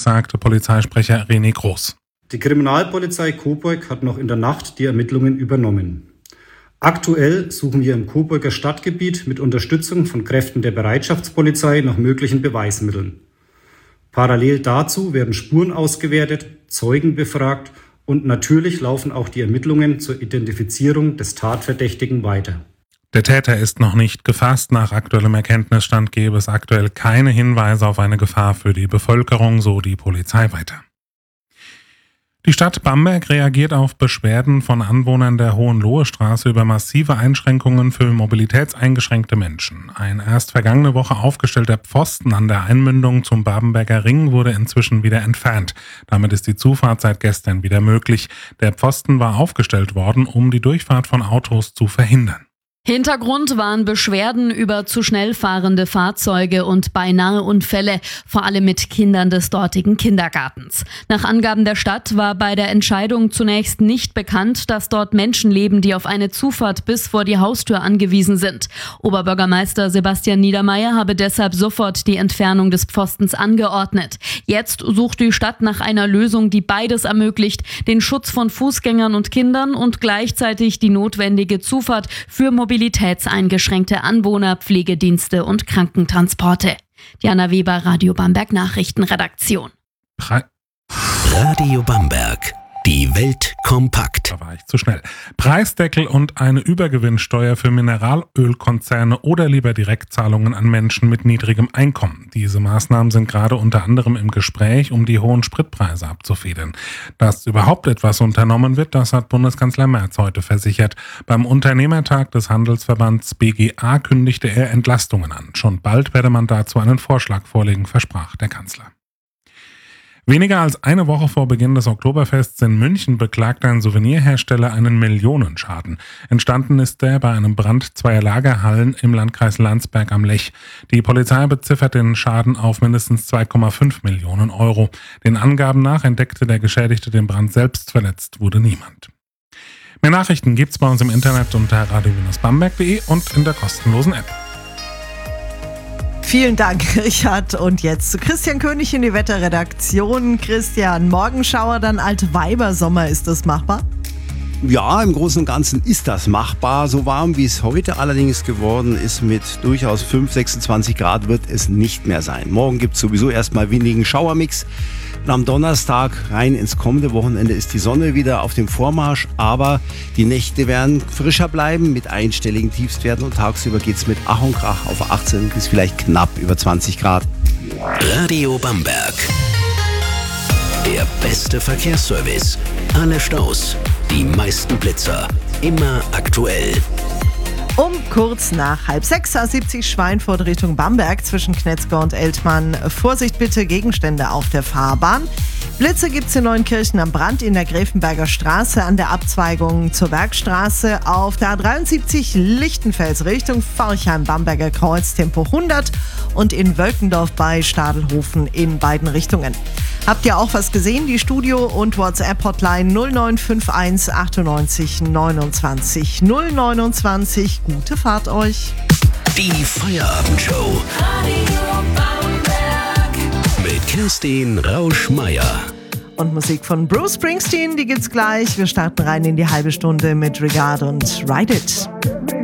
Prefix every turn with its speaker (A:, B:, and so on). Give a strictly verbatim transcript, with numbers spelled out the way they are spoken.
A: sagte Polizeisprecher René Groß.
B: Die Kriminalpolizei Coburg hat noch in der Nacht die Ermittlungen übernommen. Aktuell suchen wir im Coburger Stadtgebiet mit Unterstützung von Kräften der Bereitschaftspolizei nach möglichen Beweismitteln. Parallel dazu werden Spuren ausgewertet, Zeugen befragt und natürlich laufen auch die Ermittlungen zur Identifizierung des Tatverdächtigen weiter.
A: Der Täter ist noch nicht gefasst. Nach aktuellem Erkenntnisstand gäbe es aktuell keine Hinweise auf eine Gefahr für die Bevölkerung, so die Polizei weiter. Die Stadt Bamberg reagiert auf Beschwerden von Anwohnern der Hohenlohestraße über massive Einschränkungen für mobilitätseingeschränkte Menschen. Ein erst vergangene Woche aufgestellter Pfosten an der Einmündung zum Babenberger Ring wurde inzwischen wieder entfernt. Damit ist die Zufahrt seit gestern wieder möglich. Der Pfosten war aufgestellt worden, um die Durchfahrt von Autos zu verhindern.
C: Hintergrund waren Beschwerden über zu schnell fahrende Fahrzeuge und beinahe Unfälle, vor allem mit Kindern des dortigen Kindergartens. Nach Angaben der Stadt war bei der Entscheidung zunächst nicht bekannt, dass dort Menschen leben, die auf eine Zufahrt bis vor die Haustür angewiesen sind. Oberbürgermeister Sebastian Niedermeyer habe deshalb sofort die Entfernung des Pfostens angeordnet. Jetzt sucht die Stadt nach einer Lösung, die beides ermöglicht, den Schutz von Fußgängern und Kindern und gleichzeitig die notwendige Zufahrt für Mobilität. Mobilitätseingeschränkte Anwohner, Pflegedienste und Krankentransporte. Diana Weber, Radio Bamberg Nachrichtenredaktion.
A: Pre-
D: Radio Bamberg. Die Welt kompakt.
A: Da war ich zu schnell. Preisdeckel und eine Übergewinnsteuer für Mineralölkonzerne oder lieber Direktzahlungen an Menschen mit niedrigem Einkommen. Diese Maßnahmen sind gerade unter anderem im Gespräch, um die hohen Spritpreise abzufedern. Dass überhaupt etwas unternommen wird, das hat Bundeskanzler Merz heute versichert. Beim Unternehmertag des Handelsverbands B G A kündigte er Entlastungen an. Schon bald werde man dazu einen Vorschlag vorlegen, versprach der Kanzler. Weniger als eine Woche vor Beginn des Oktoberfests in München beklagte ein Souvenirhersteller einen Millionenschaden. Entstanden ist der bei einem Brand zweier Lagerhallen im Landkreis Landsberg am Lech. Die Polizei beziffert den Schaden auf mindestens zwei Komma fünf Millionen Euro. Den Angaben nach entdeckte der Geschädigte den Brand selbst, verletzt wurde niemand. Mehr Nachrichten gibt's bei uns im Internet unter radio bamberg punkt de und in der kostenlosen App.
E: Vielen Dank, Richard. Und jetzt zu Christian König in die Wetterredaktion. Christian, Morgenschauer, dann Altweibersommer, ist das machbar?
F: Ja, im Großen und Ganzen ist das machbar. So warm wie es heute allerdings geworden ist, mit durchaus fünf, sechsundzwanzig Grad, wird es nicht mehr sein. Morgen gibt es sowieso erstmal windigen Schauermix. Und am Donnerstag rein ins kommende Wochenende ist die Sonne wieder auf dem Vormarsch, aber die Nächte werden frischer bleiben mit einstelligen Tiefstwerten und tagsüber geht es mit Ach und Krach auf achtzehn bis vielleicht knapp über zwanzig Grad.
D: Radio Bamberg. Der beste Verkehrsservice. Alle Staus, die meisten Blitzer, immer aktuell.
E: Um kurz nach halb sechs, A siebzig Schweinfurt Richtung Bamberg zwischen Knetzgau und Eltmann. Vorsicht bitte, Gegenstände auf der Fahrbahn. Blitze gibt's in Neunkirchen am Brand in der Gräfenberger Straße an der Abzweigung zur Werkstraße. Auf der A dreiundsiebzig Lichtenfels Richtung Forchheim-Bamberger Kreuz Tempo hundert und in Wölkendorf bei Stadelhofen in beiden Richtungen. Habt ihr auch was gesehen? Die Studio- und WhatsApp-Hotline null neun fünf eins achtundneunzig neunundzwanzig null neunundzwanzig. Gute Fahrt euch.
D: Die Feierabendshow. Radio Bamberg. Mit Kerstin Rausch-Meier.
E: Und Musik von Bruce Springsteen, die gibt's gleich. Wir starten rein in die halbe Stunde mit Regard und Ride It.